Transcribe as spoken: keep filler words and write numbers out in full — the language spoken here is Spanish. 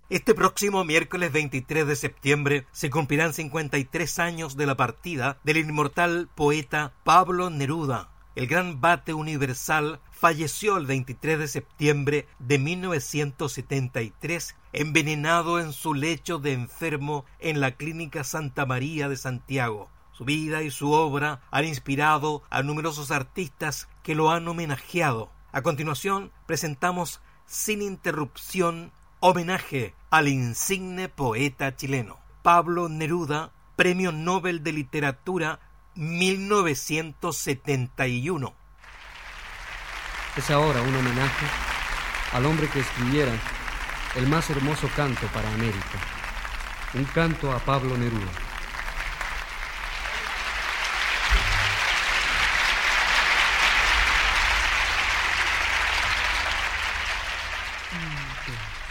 Este próximo miércoles veintitrés de septiembre se cumplirán cincuenta y tres años de la partida del inmortal poeta Pablo Neruda. El gran Bate Universal falleció el veintitrés de septiembre de mil novecientos setenta y tres, envenenado en su lecho de enfermo en la Clínica Santa María de Santiago. Su vida y su obra han inspirado a numerosos artistas que lo han homenajeado. A continuación, presentamos sin interrupción homenaje al insigne poeta chileno. Pablo Neruda, Premio Nobel de Literatura mil novecientos setenta y uno. Es ahora un homenaje al hombre que escribiera el más hermoso canto para América, un canto a Pablo Neruda.